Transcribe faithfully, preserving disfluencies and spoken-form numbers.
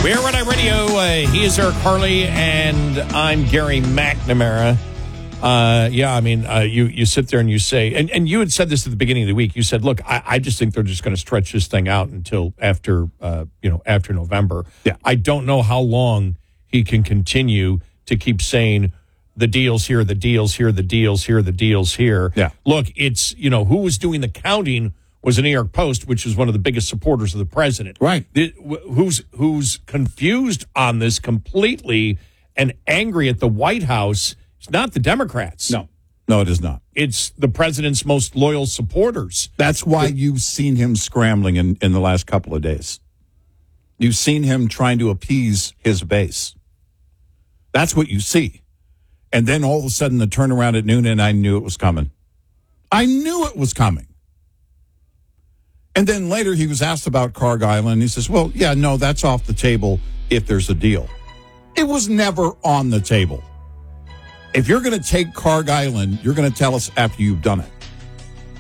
We're Red Eye Radio. Uh, he is Eric Harley, and I'm Gary McNamara. Uh, yeah, I mean, uh, you you sit there and you say, and, and you had said this at the beginning of the week. You said, look, I, I just think they're just going to stretch this thing out until after, uh, you know, after November. Yeah. I don't know how long he can continue to keep saying the deals here, the deals here, the deals here, the deals here. Yeah. Look, it's, you know, who was doing the counting was the New York Post, which is one of the biggest supporters of the president. Right. The, who's who's confused on this completely and angry at the White House. It's not the Democrats. No, no, it is not. It's the president's most loyal supporters. That's why you've seen him scrambling in, in the last couple of days. You've seen him trying to appease his base. That's what you see. And then all of a sudden the turnaround at noon, and I knew it was coming. I knew it was coming. And then later he was asked about Cargyle, and he says, well, yeah, no, that's off the table if there's a deal. It was never on the table. If you're going to take Cargyle, you're going to tell us after you've done it.